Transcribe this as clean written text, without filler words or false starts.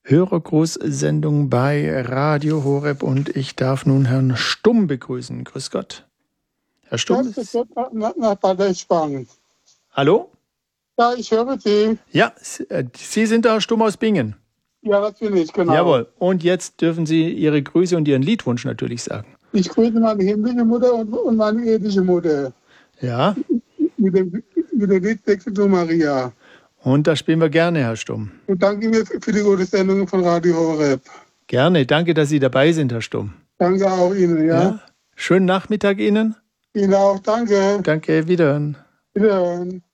Hörergrußsendung bei Radio Horeb und ich darf nun Herrn Stumm begrüßen. Grüß Gott. Herr Stumm. Grüß Gott nach Bad Eschwang. Hallo? Ja, ich höre Sie. Ja, Sie sind der Herr Stumm aus Bingen. Ja, das bin ich, genau. Jawohl. Und jetzt dürfen Sie Ihre Grüße und Ihren Liedwunsch natürlich sagen. Ich grüße meine himmlische Mutter und meine irdische Mutter. Ja. Mit dem Liedtext zu Maria. Und das spielen wir gerne, Herr Stumm. Und danke mir für die gute Sendung von Radio Horeb. Gerne. Danke, dass Sie dabei sind, Herr Stumm. Danke auch Ihnen, ja. Schönen Nachmittag Ihnen. Ihnen auch, danke. Danke, wiederhören. Wiederhören.